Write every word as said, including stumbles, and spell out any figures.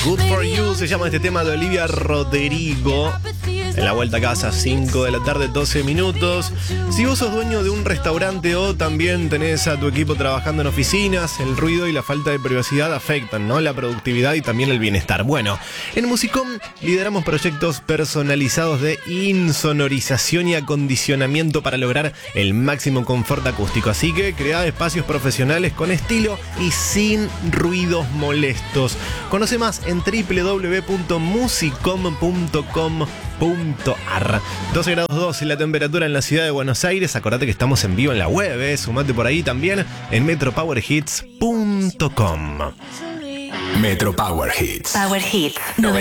Good for You se llama este tema de Olivia Rodrigo. En la vuelta a casa, cinco de la tarde, doce minutos. Si vos sos dueño de un restaurante o también tenés a tu equipo trabajando en oficinas, el ruido y la falta de privacidad afectan, ¿no?, la productividad y también el bienestar. Bueno, en Musicom lideramos proyectos personalizados de insonorización y acondicionamiento para lograr el máximo confort acústico. Así que crea espacios profesionales con estilo y sin ruidos molestos. Conoce más en doble u doble u doble u punto musicom punto com punto ar. doce grados dos la temperatura en la ciudad de Buenos Aires. Acordate que estamos en vivo en la web, ¿eh? Sumate por ahí también en metro power hits punto com. Metro Power Hits. Power Hits.